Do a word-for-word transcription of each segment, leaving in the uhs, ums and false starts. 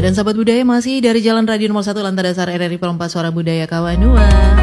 dan sahabat budaya masih dari Jalan Radio Nomor satu Lantai Dasar R R I Perempat Suara Budaya Kawanua.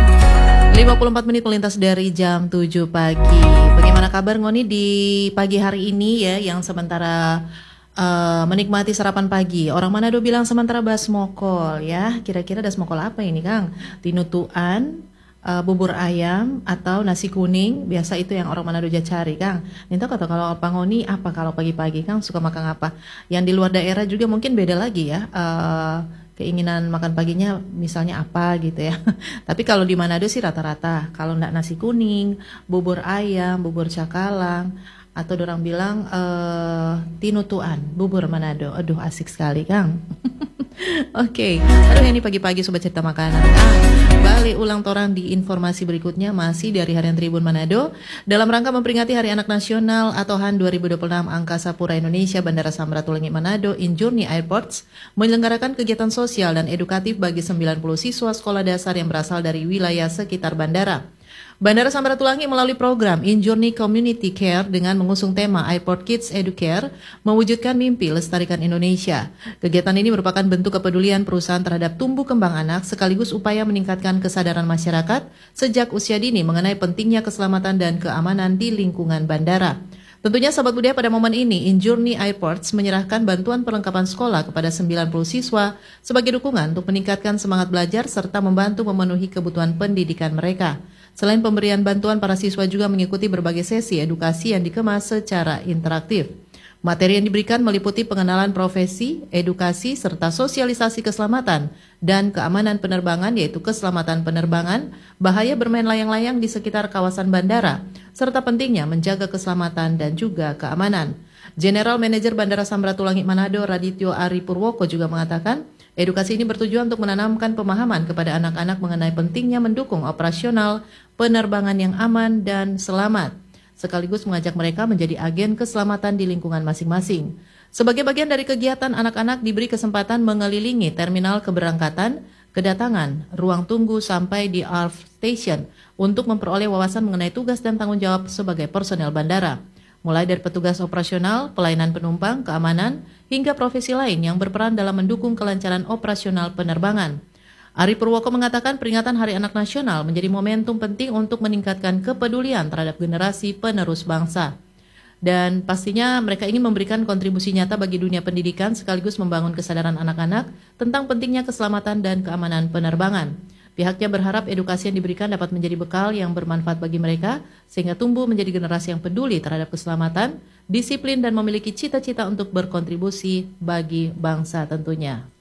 lima puluh empat menit melintas dari jam tujuh pagi. Bagaimana kabar Ngoni di pagi hari ini ya, yang sementara uh, menikmati sarapan pagi? Orang Manado bilang sementara basmokol ya. Kira-kira dasmokol apa ini Kang? Tinutuan, uh, bubur ayam atau nasi kuning? Biasa itu yang orang Manado cari Kang. Ninto kata kalau apa Ngoni apa kalau pagi-pagi Kang suka makan apa? Yang di luar daerah juga mungkin beda lagi ya. Uh, keinginan makan paginya misalnya apa gitu ya. Tapi kalau di Manado sih rata-rata kalau enggak nasi kuning, bubur ayam, bubur cakalang, atau orang bilang uh, tinutuan, bubur Manado. Aduh asik sekali Kang. Oke, okay. Aduh ini pagi-pagi sobat cerita makanan. Ah, balik ulang torang di informasi berikutnya masih dari Harian Tribun Manado. Dalam rangka memperingati Hari Anak Nasional atau H A N dua ribu dua puluh enam, Angkasa Pura Indonesia Bandara Samratulangi Manado Injourney Airports menyelenggarakan kegiatan sosial dan edukatif bagi sembilan puluh siswa sekolah dasar yang berasal dari wilayah sekitar bandara. Bandara Samratulangi melalui program Injourney Community Care dengan mengusung tema Airport Kids Educare mewujudkan mimpi lestarikan Indonesia. Kegiatan ini merupakan bentuk kepedulian perusahaan terhadap tumbuh kembang anak sekaligus upaya meningkatkan kesadaran masyarakat sejak usia dini mengenai pentingnya keselamatan dan keamanan di lingkungan bandara. Tentunya sahabat budaya pada momen ini, Injourney Airports menyerahkan bantuan perlengkapan sekolah kepada sembilan puluh siswa sebagai dukungan untuk meningkatkan semangat belajar serta membantu memenuhi kebutuhan pendidikan mereka. Selain pemberian bantuan, para siswa juga mengikuti berbagai sesi edukasi yang dikemas secara interaktif. Materi yang diberikan meliputi pengenalan profesi, edukasi, serta sosialisasi keselamatan dan keamanan penerbangan, yaitu keselamatan penerbangan, bahaya bermain layang-layang di sekitar kawasan bandara, serta pentingnya menjaga keselamatan dan juga keamanan. General Manager Bandara Samratulangi Manado Radityo Ari Purwoko juga mengatakan, edukasi ini bertujuan untuk menanamkan pemahaman kepada anak-anak mengenai pentingnya mendukung operasional penerbangan yang aman dan selamat, sekaligus mengajak mereka menjadi agen keselamatan di lingkungan masing-masing. Sebagai bagian dari kegiatan, anak-anak diberi kesempatan mengelilingi terminal keberangkatan, kedatangan, ruang tunggu sampai di A R F Station untuk memperoleh wawasan mengenai tugas dan tanggung jawab sebagai personel bandara. Mulai dari petugas operasional, pelayanan penumpang, keamanan, hingga profesi lain yang berperan dalam mendukung kelancaran operasional penerbangan. Ari Purwoko mengatakan peringatan Hari Anak Nasional menjadi momentum penting untuk meningkatkan kepedulian terhadap generasi penerus bangsa. Dan pastinya mereka ingin memberikan kontribusi nyata bagi dunia pendidikan sekaligus membangun kesadaran anak-anak tentang pentingnya keselamatan dan keamanan penerbangan. Pihaknya berharap edukasi yang diberikan dapat menjadi bekal yang bermanfaat bagi mereka sehingga tumbuh menjadi generasi yang peduli terhadap keselamatan, disiplin dan memiliki cita-cita untuk berkontribusi bagi bangsa tentunya.